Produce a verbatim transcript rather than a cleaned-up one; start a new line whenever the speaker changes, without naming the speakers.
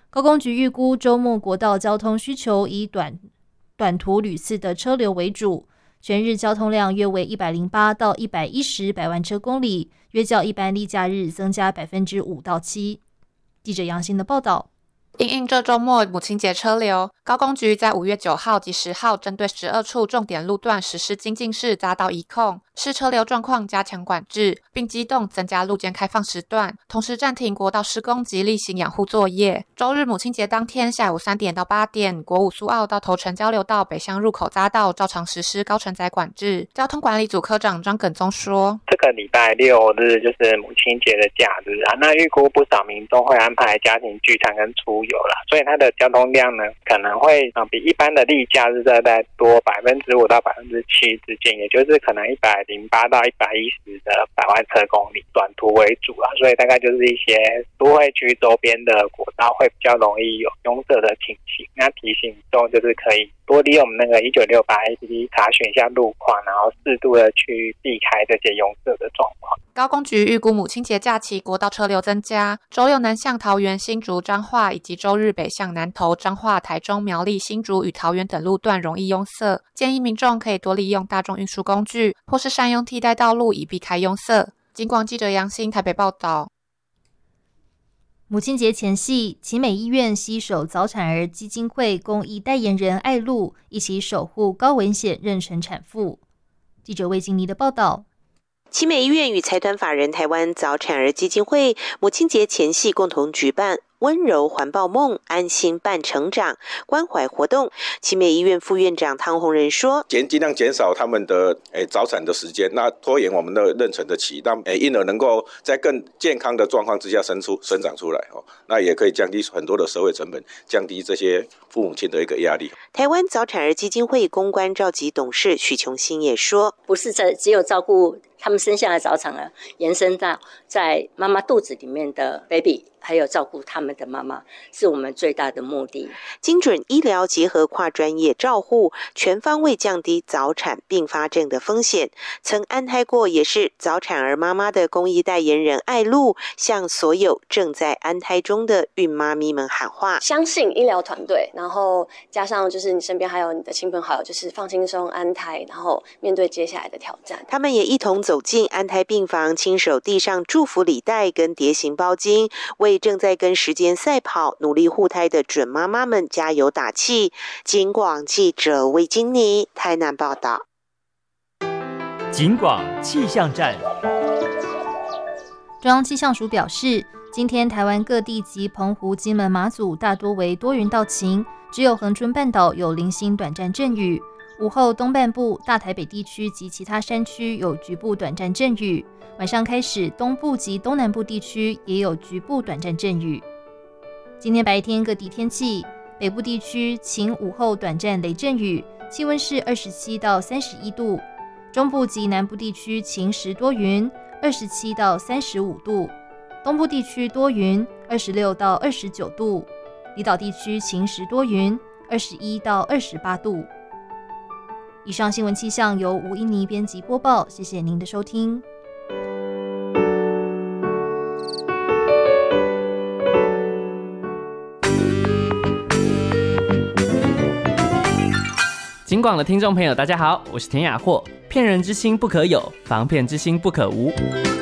高工局预估周末国道交通需求以短短途旅次的车流为主，全日交通量约为一百零八到一百一十百万车公里，约较一般例假日增加百分之五到七。记者杨欣的报道。
因应这周末母亲节车流，高工局在五月九号及十号针对十二处重点路段实施精进式匝道移控，视车流状况加强管制，并机动增加路肩开放时段，同时暂停国道施工及例行养护作业。周日母亲节当天下午三点到八点，国五苏澳到头城交流道北向入口匝道照常实施高承载管制。交通管理组科长张耿宗说：“
这个礼拜六日就是母亲节的假日啊，那预估不少民众会安排家庭聚餐跟出游啦，所以它的交通量呢可能会、呃、比一般的例假日再再多百分之五到百分之七之间，也就是可能一百零八到一百一十的百万车公里，短途为主啊，所以大概就是一些都会区周边的国道会比较容易有拥塞的情形。那提醒民众就是可以多利用我们那个一九六八 A P P 查询一下路况，然后适度的去避开这些拥塞的状况。”
高工局预估母亲节假期国道车流增加，周六南向桃园、新竹、彰化，以及周日北向南投、彰化、台中、苗栗、新竹与桃园等路段容易拥塞，建议民众可以多利用大众运输工具，或是善用替代道路以避开拥塞。警广记者杨欣台北报道。
母亲节前夕，奇美医院携手早产儿基金会公益代言人艾露一起守护高危险妊娠产妇。记者魏金妮的报道。
奇美医院与财团法人台湾早产儿基金会母亲节前夕共同举办温柔环抱梦，安心伴成长关怀活动。奇美医院副院长汤宏仁说：“
尽量减少他们的诶早产的时间，那拖延我们的妊娠的期，让诶婴儿能够在更健康的状况之下生出生长出来哦，那也可以降低很多的社会成本，降低这些父母亲的一个压力。”
台湾早产儿基金会公关召集董事许琼欣也说：“
不是在只有照顾他们生下来早产儿，延伸到在妈妈肚子里面的 baby。”还有照顾他们的妈妈，是我们最大的目的。
精准医疗结合跨专业照护，全方位降低早产并发症的风险。曾安胎过也是早产儿妈妈的公益代言人艾露，向所有正在安胎中的孕妈咪们喊话：
相信医疗团队，然后加上就是你身边还有你的亲朋好友，就是放轻松安胎，然后面对接下来的挑战。
他们也一同走进安胎病房，亲手递上祝福礼袋跟蝶形包巾，为正在跟时间赛跑、努力护胎的准妈妈们加油打气。警广记者魏金妮台南报道。
警广气象站。
中央气象署表示，今天台湾各地及澎湖、金门、马祖大多为多云到晴，只有恒春半岛有零星短暂阵雨。午后东半部、大台北地区及其他山区有局部短暂阵雨，晚上开始东部及东南部地区也有局部短暂阵雨。今天白天各地天气，北部地区晴午后短暂雷阵雨，气温是二十七到三十一度；中部及南部地区晴时多云，二十七到三十五度；东部地区多云，二十六到二十九度；离岛地区晴时多云，二十一到二十八度。以上新闻气象由吴依妮编辑播报，谢谢您的收听。
警广的听众朋友大家好，我是田雅霍。骗人之心不可有，防骗之心不可无。